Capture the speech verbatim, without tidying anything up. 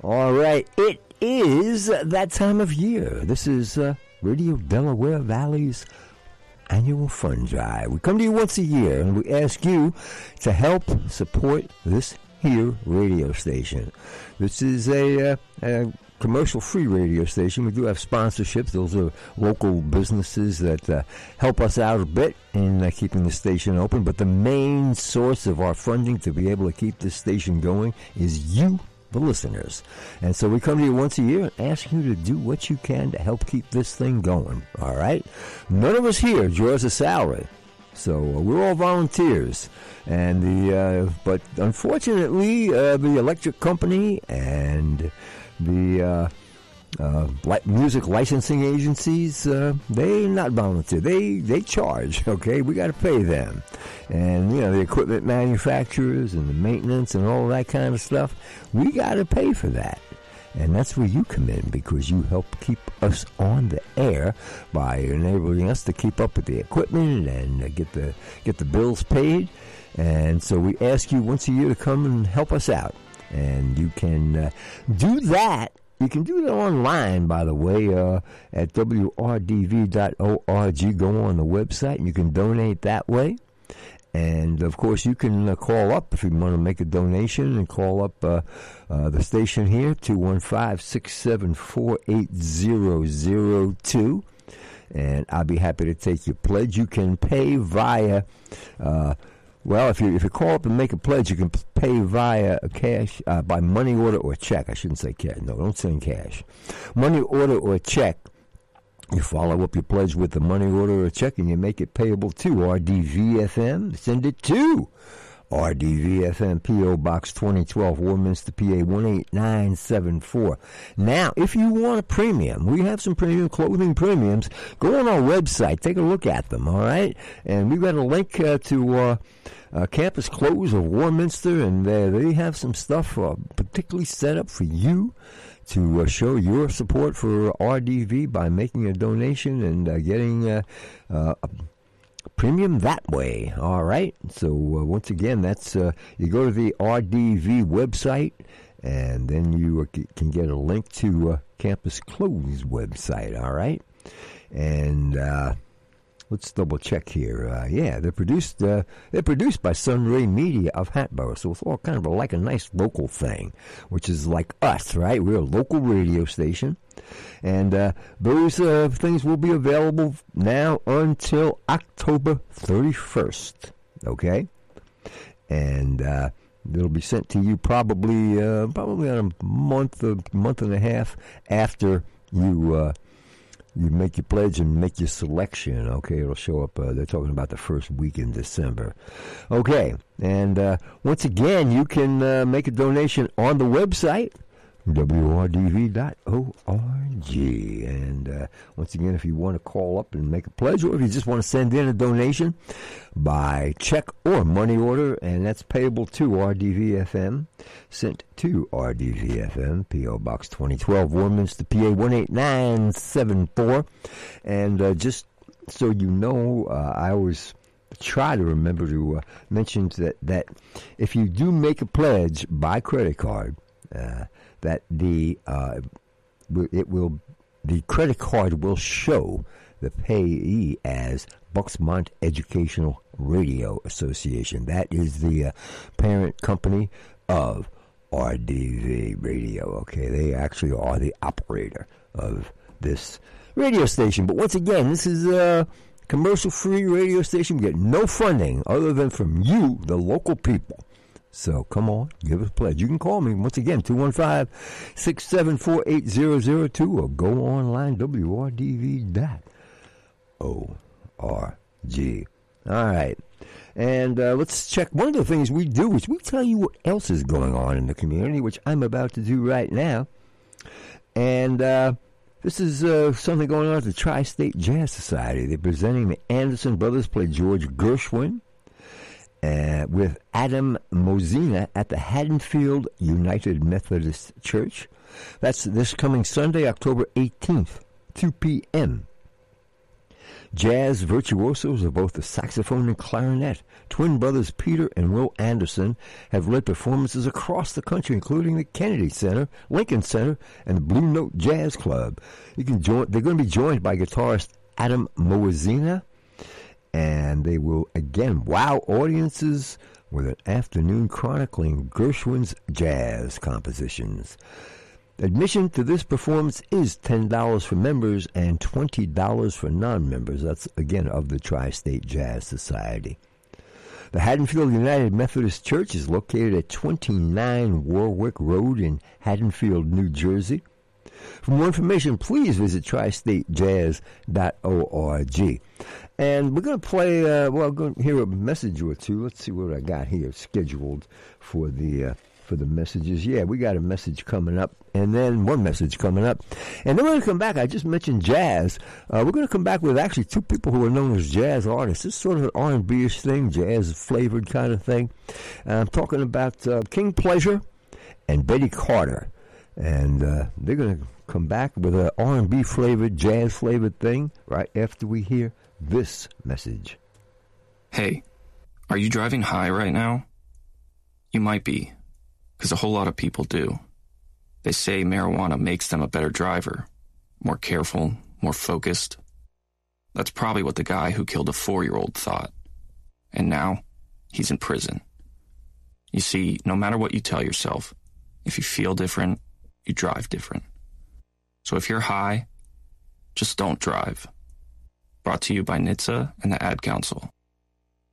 All right, it is that time of year. This is uh, Radio Delaware Valley's annual fund drive. We come to you once a year and we ask you to help support this here radio station. This is a, uh, a commercial-free radio station. We do have sponsorships. Those are local businesses that uh, help us out a bit in uh, keeping the station open. But the main source of our funding to be able to keep this station going is you, the listeners. And so we come to you once a year and ask you to do what you can to help keep this thing going. All right? None of us here draws a salary. So uh, we're all volunteers, and the uh, but unfortunately, uh, the electric company and the uh, uh, li- music licensing agencies, uh, they not volunteer. They they charge. Okay, we got to pay them, and you know the equipment manufacturers and the maintenance and all that kind of stuff. We got to pay for that. And that's where you come in, because you help keep us on the air by enabling us to keep up with the equipment and uh, get the get the bills paid. And so we ask you once a year to come and help us out. And you can uh, do that. You can do that online, by the way, uh, at W R D V dot org. Go on the website and you can donate that way. And, of course, you can uh, call up if you want to make a donation, and call up uh, uh, the station here, two one five, six seven four, eight zero zero two. And I'll be happy to take your pledge. You can pay via, uh, well, if you if you call up and make a pledge, you can pay via cash, uh, by money order or check. I shouldn't say cash. No, don't send cash. Money order or check. You follow up your pledge with the money order or check, and you make it payable to R D V F M. Send it to R D V F M, P O. Box twenty twelve, Warminster, P A one eight nine seven four. Now, if you want a premium, we have some premium clothing premiums. Go on our website. Take a look at them, all right? And we've got a link uh, to uh, uh, Campus Clothes of Warminster, and uh, they have some stuff uh, particularly set up for you to uh, show your support for R D V by making a donation and uh, getting uh, uh, a premium that way. All right. So uh, once again, that's uh, you go to the R D V website, and then you uh, can get a link to uh, Campus Clothes website. All right. And uh, let's double check here. Uh, yeah, they're produced. Uh, they're produced by Sunray Media of Hatboro, so it's all kind of a, like a nice local thing, which is like us, right? We're a local radio station, and uh, those uh, things will be available now until October thirty-first. Okay, and uh, they'll be sent to you probably uh, probably on a month, a month and a half after you. Uh, You make your pledge and make your selection, okay? It'll show up. Uh, they're talking about the first week in December. Okay, and uh, once again, you can uh, make a donation on the website, W R D V dot org. And uh, once again, if you want to call up and make a pledge, or if you just want to send in a donation by check or money order, and that's payable to R D V F M, sent to R D V F M, P O. Box twenty twelve, Warminster, P A one eight nine seven four. And uh, just so you know, uh, I always try to remember to uh, mention that, that if you do make a pledge by credit card, uh, that the uh, it will the credit card will show the payee as Bucksmont Educational Radio Association. That is the uh, parent company of R D V Radio. Okay, they actually are the operator of this radio station. But once again, this is a commercial-free radio station. We get no funding other than from you, the local people. So come on, give us a pledge. You can call me, once again, two one five, six seven four, eight zero zero two, or go online, W R D V dot org. All right. And uh, let's check. One of the things we do is we tell you what else is going on in the community, which I'm about to do right now. And uh, this is uh, something going on at the Tri-State Jazz Society. They're presenting the Anderson Brothers play George Gershwin Uh, with Adam Mozina at the Haddonfield United Methodist Church. That's this coming Sunday, October eighteenth, two p.m. Jazz virtuosos of both the saxophone and clarinet, twin brothers Peter and Will Anderson, have led performances across the country, including the Kennedy Center, Lincoln Center, and the Blue Note Jazz Club. You can join. They're going to be joined by guitarist Adam Moazina, and they will again wow audiences with an afternoon chronicling Gershwin's jazz compositions. Admission to this performance is ten dollars for members and twenty dollars for non-members. That's, again, of the Tri-State Jazz Society. The Haddonfield United Methodist Church is located at twenty-nine Warwick Road in Haddonfield, New Jersey. For more information, please visit tri state jazz dot org. And we're going to play, uh, well, I'm going to hear a message or two. Let's see what I got here scheduled for the... Uh, for the messages. Yeah, we got a message coming up, and then one message coming up. And then we're going to come back. I just mentioned jazz. Uh, we're going to come back with actually two people who are known as jazz artists. It's sort of an R and B-ish thing, jazz-flavored kind of thing. Uh, I'm talking about uh, King Pleasure and Betty Carter. And uh, they're going to come back with an R and B-flavored, jazz-flavored thing right after we hear this message. Hey, are you driving high right now? You might be. Because a whole lot of people do. They say marijuana makes them a better driver, more careful, more focused. That's probably what the guy who killed a four-year-old thought. And now, he's in prison. You see, no matter what you tell yourself, if you feel different, you drive different. So if you're high, just don't drive. Brought to you by N H T S A and the Ad Council.